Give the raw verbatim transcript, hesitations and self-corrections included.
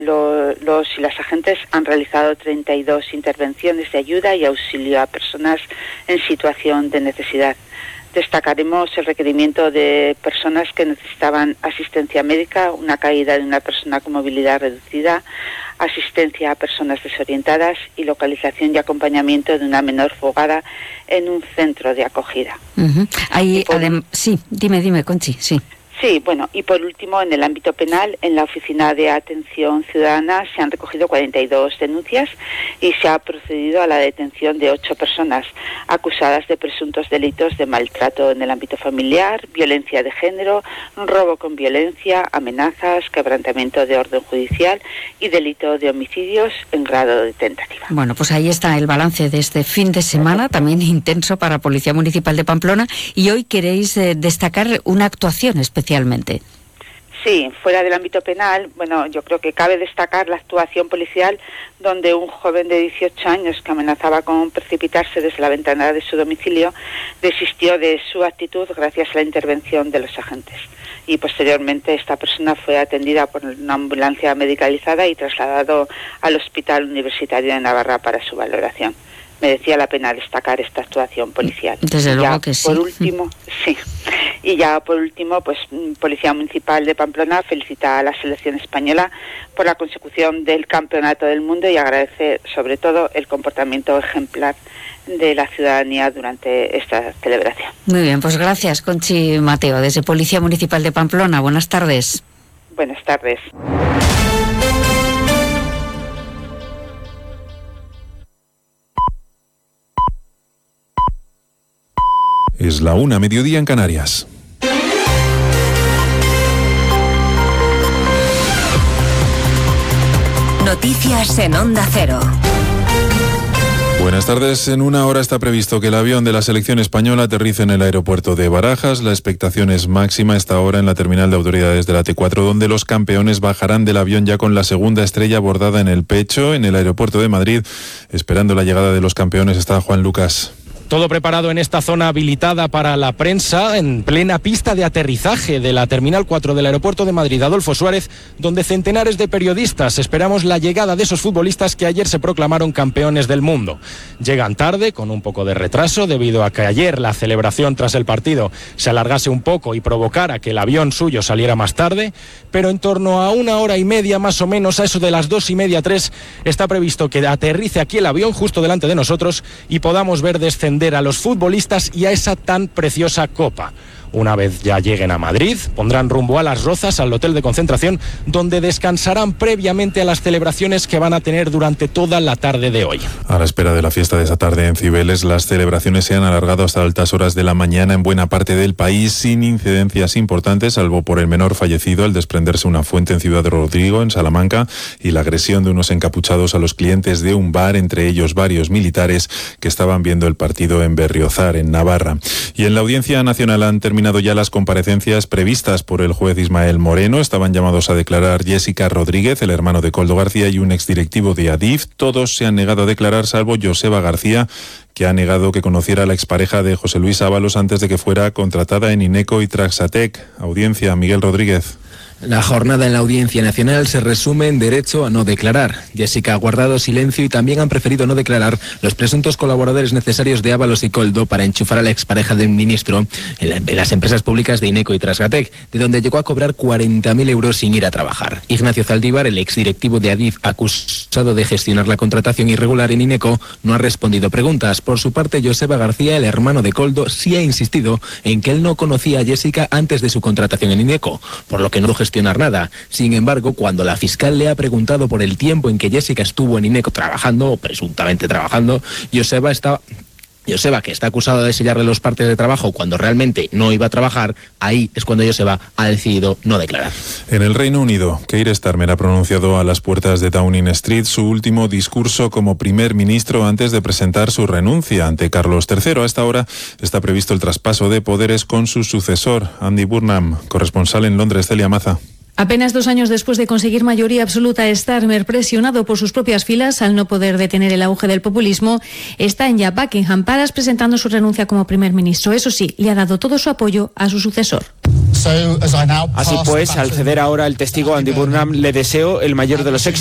Lo, los y las agentes han realizado treinta y dos intervenciones de ayuda y auxilio a personas en situación de necesidad. Destacaremos el requerimiento de personas que necesitaban asistencia médica, una caída de una persona con movilidad reducida, asistencia a personas desorientadas y localización y acompañamiento de una menor fugada en un centro de acogida. Uh-huh. Ahí, por... adem... Sí, dime, dime, Conchi, sí. Sí, bueno, y por último, en el ámbito penal, en la Oficina de Atención Ciudadana se han recogido cuarenta y dos denuncias y se ha procedido a la detención de ocho personas acusadas de presuntos delitos de maltrato en el ámbito familiar, violencia de género, robo con violencia, amenazas, quebrantamiento de orden judicial y delito de homicidios en grado de tentativa. Bueno, pues ahí está el balance de este fin de semana, también intenso para Policía Municipal de Pamplona, y hoy queréis eh, destacar una actuación especial. Especialmente. Sí, fuera del ámbito penal, bueno, yo creo que cabe destacar la actuación policial donde un joven de dieciocho años que amenazaba con precipitarse desde la ventana de su domicilio desistió de su actitud gracias a la intervención de los agentes. Y posteriormente esta persona fue atendida por una ambulancia medicalizada y trasladado al Hospital Universitario de Navarra para su valoración. Merecía la pena destacar esta actuación policial. Desde luego ya, que sí. Por último, sí. Y ya por último, pues Policía Municipal de Pamplona felicita a la selección española por la consecución del Campeonato del Mundo y agradece sobre todo el comportamiento ejemplar de la ciudadanía durante esta celebración. Muy bien, pues gracias, Conchi Mateo, desde Policía Municipal de Pamplona. Buenas tardes. Buenas tardes. Es la una, mediodía en Canarias. Noticias en Onda Cero. Buenas tardes. En una hora está previsto que el avión de la selección española aterrice en el aeropuerto de Barajas. La expectación es máxima a esta hora en la terminal de autoridades de la T cuatro, donde los campeones bajarán del avión ya con la segunda estrella bordada en el pecho. En el aeropuerto de Madrid, esperando la llegada de los campeones, está Juan Lucas. Todo preparado en esta zona habilitada para la prensa, en plena pista de aterrizaje de la Terminal cuatro del Aeropuerto de Madrid, Adolfo Suárez, donde centenares de periodistas esperamos la llegada de esos futbolistas que ayer se proclamaron campeones del mundo. Llegan tarde, con un poco de retraso, debido a que ayer la celebración tras el partido se alargase un poco y provocara que el avión suyo saliera más tarde, pero en torno a una hora y media más o menos, a eso de las dos y media, tres, está previsto que aterrice aquí el avión justo delante de nosotros y podamos ver descender a los futbolistas y a esa tan preciosa copa. Una vez ya lleguen a Madrid, pondrán rumbo a Las Rozas, al hotel de concentración, donde descansarán previamente a las celebraciones que van a tener durante toda la tarde de hoy. A la espera de la fiesta de esa tarde en Cibeles, las celebraciones se han alargado hasta altas horas de la mañana en buena parte del país, sin incidencias importantes, salvo por el menor fallecido al desprenderse una fuente en Ciudad Rodrigo, en Salamanca, y la agresión de unos encapuchados a los clientes de un bar, entre ellos varios militares que estaban viendo el partido en Berriozar, en Navarra. Y en la Audiencia Nacional han terminado ya las comparecencias previstas por el juez Ismael Moreno. Estaban llamados a declarar Jessica Rodríguez, el hermano de Koldo García, y un exdirectivo de Adif. Todos se han negado a declarar, salvo Joseba García, que ha negado que conociera a la expareja de José Luis Ábalos antes de que fuera contratada en Ineco y Traxatec. Audiencia, Miguel Rodríguez. La jornada en la Audiencia Nacional se resume en derecho a no declarar. Jessica ha guardado silencio y también han preferido no declarar los presuntos colaboradores necesarios de Ábalos y Koldo para enchufar a la expareja del ministro en las empresas públicas de Ineco y Trasgatec, de donde llegó a cobrar cuarenta mil euros sin ir a trabajar. Ignacio Zaldívar, el exdirectivo de Adif acusado de gestionar la contratación irregular en Ineco, no ha respondido preguntas. Por su parte, Joseba García, el hermano de Koldo, sí ha insistido en que él no conocía a Jessica antes de su contratación en Ineco, por lo que no gestionó nada. Sin embargo, cuando la fiscal le ha preguntado por el tiempo en que Jessica estuvo en Ineco trabajando, o presuntamente trabajando, Joseba está... Joseba, que está acusado de sellarle los partes de trabajo cuando realmente no iba a trabajar, ahí es cuando Joseba ha decidido no declarar. En el Reino Unido, Keir Starmer ha pronunciado a las puertas de Downing Street su último discurso como primer ministro antes de presentar su renuncia ante Carlos tercero. A esta hora está previsto el traspaso de poderes con su sucesor, Andy Burnham, corresponsal en Londres, Celia Maza. Apenas dos años después de conseguir mayoría absoluta, Starmer, presionado por sus propias filas al no poder detener el auge del populismo, está en ya Buckingham Palace presentando su renuncia como primer ministro. Eso sí, le ha dado todo su apoyo a su sucesor. Así pues, al ceder ahora el testigo Andy Burnham, le deseo el mayor de los éxitos.